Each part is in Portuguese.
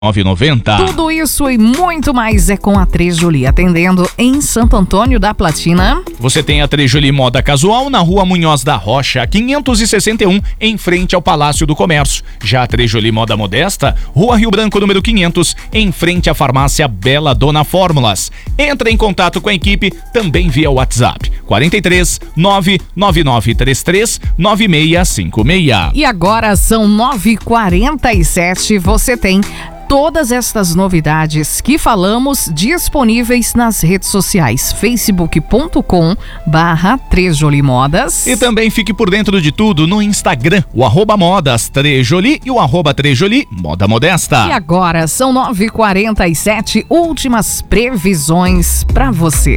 9,90. Tudo isso e muito mais é com a Trejoli, atendendo em Santo Antônio da Platina. Você tem a Trejoli Moda Casual na Rua Munhoz da Rocha, 561, em frente ao Palácio do Comércio. Já a Trejoli Moda Modesta, Rua Rio Branco, número 500, em frente à farmácia Bela Dona Fórmulas. Entra em contato com a equipe também via WhatsApp, 43 99933 9656. E agora são 9h47, você tem todas estas novidades que falamos disponíveis nas redes sociais, facebook.com/Trejolimodas. E também fique por dentro de tudo no Instagram, o @modas Trejoli e o @Trejoli Moda Modesta. E agora são 9h47, últimas previsões para você.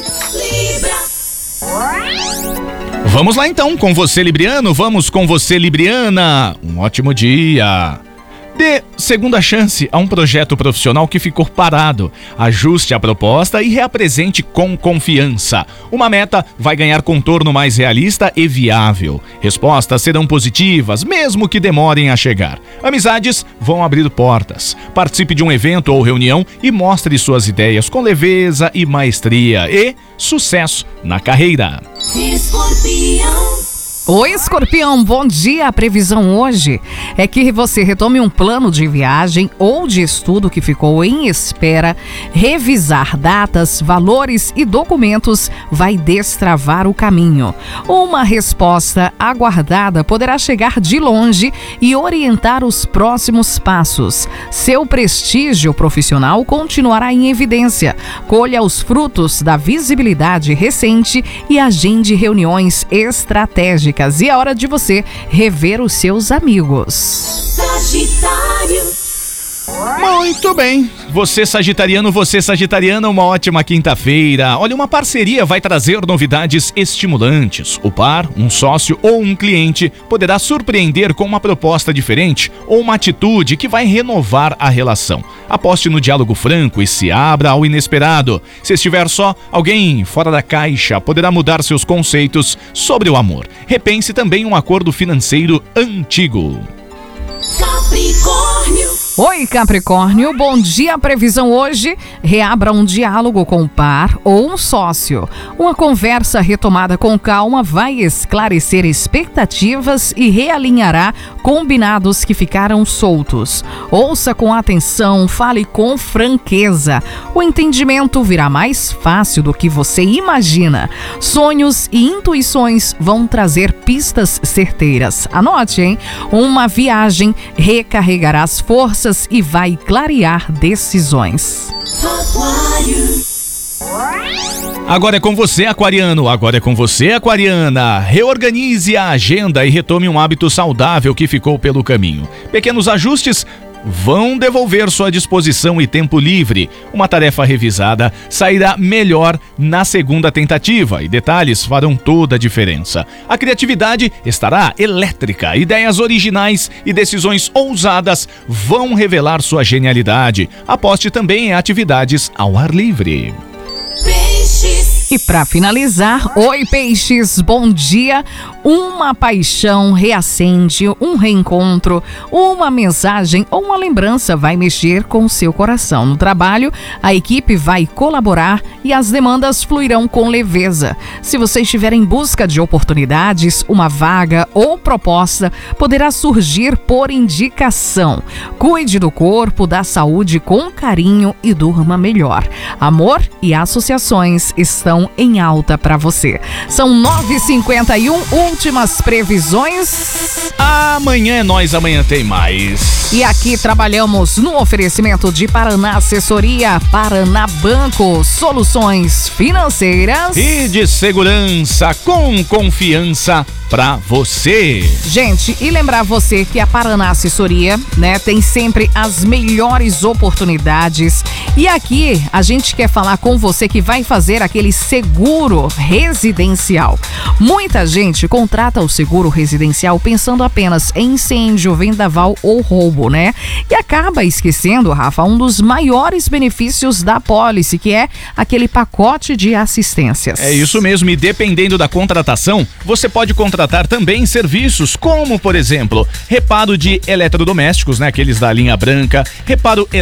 Vamos lá então, com você Libriano, vamos com você Libriana. Um ótimo dia. Dê segunda chance a um projeto profissional que ficou parado. Ajuste a proposta e reapresente com confiança. Uma meta vai ganhar contorno mais realista e viável. Respostas serão positivas, mesmo que demorem a chegar. Amizades vão abrir portas. Participe de um evento ou reunião e mostre suas ideias com leveza e maestria. E sucesso na carreira. Escorpião. Oi, Escorpião, bom dia. A previsão hoje é que você retome um plano de viagem ou de estudo que ficou em espera. Revisar datas, valores e documentos vai destravar o caminho. Uma resposta aguardada poderá chegar de longe e orientar os próximos passos. Seu prestígio profissional continuará em evidência. Colha os frutos da visibilidade recente e agende reuniões estratégicas. E é hora de você rever os seus amigos. Sagitário. Muito bem, você sagitariana, uma ótima quinta-feira. Olha, uma parceria vai trazer novidades estimulantes. O par, um sócio ou um cliente poderá surpreender com uma proposta diferente ou uma atitude que vai renovar a relação. Aposte no diálogo franco e se abra ao inesperado. Se estiver só, alguém fora da caixa poderá mudar seus conceitos sobre o amor. Repense também um acordo financeiro antigo. Capricórnio. Oi, Capricórnio, bom dia. A previsão hoje: reabra um diálogo com um par ou um sócio. Uma conversa retomada com calma vai esclarecer expectativas e realinhará combinados que ficaram soltos. Ouça com atenção, fale com franqueza. O entendimento virá mais fácil do que você imagina. Sonhos e intuições vão trazer pistas certeiras. Anote, hein? Uma viagem recarregará as forças e vai clarear decisões. Agora é com você, aquariano. Agora é com você, aquariana. Reorganize a agenda e retome um hábito saudável que ficou pelo caminho. Pequenos ajustes vão devolver sua disposição e tempo livre. Uma tarefa revisada sairá melhor na segunda tentativa e detalhes farão toda a diferença. A criatividade estará elétrica. Ideias originais e decisões ousadas vão revelar sua genialidade. Aposte também em atividades ao ar livre. E para finalizar, oi Peixes, bom dia. Uma paixão reacende, um reencontro, uma mensagem ou uma lembrança vai mexer com o seu coração. No trabalho, a equipe vai colaborar e as demandas fluirão com leveza. Se você estiver em busca de oportunidades, uma vaga ou proposta poderá surgir por indicação. Cuide do corpo, da saúde com carinho e durma melhor. Amor e associações estão em alta para você. São 9h51, últimas previsões. Amanhã é nós, amanhã tem mais. E aqui trabalhamos no oferecimento de Paraná Assessoria, Paraná Banco, soluções financeiras e de segurança com confiança pra você. Gente, e lembrar você que a Paraná Assessoria, né, tem sempre as melhores oportunidades E aqui a gente quer falar com você que vai fazer aquele seguro residencial. Muita gente contrata o seguro residencial pensando apenas em incêndio, vendaval ou roubo, né? E acaba esquecendo, Rafa, um dos maiores benefícios da pólice, que é aquele pacote de assistências. É isso mesmo, e dependendo da contratação, você pode contratar também serviços como, por exemplo, reparo de eletrodomésticos, né? Aqueles da linha branca, reparo